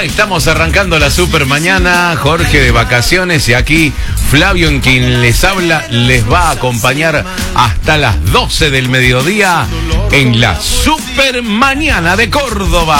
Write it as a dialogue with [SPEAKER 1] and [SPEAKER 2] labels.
[SPEAKER 1] Estamos arrancando la super mañana, Jorge de vacaciones y aquí Flavio, en quien les habla, les va a acompañar hasta las 12 del mediodía en la super mañana de Córdoba.